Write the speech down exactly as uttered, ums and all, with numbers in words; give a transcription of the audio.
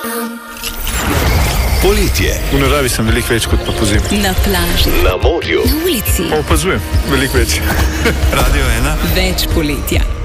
Poletje. V naravi sem veliko več kot pa pozimi. Na plaži, Na morju. na ulici. Opazujem, veliko več. Radio ena. Več poletja.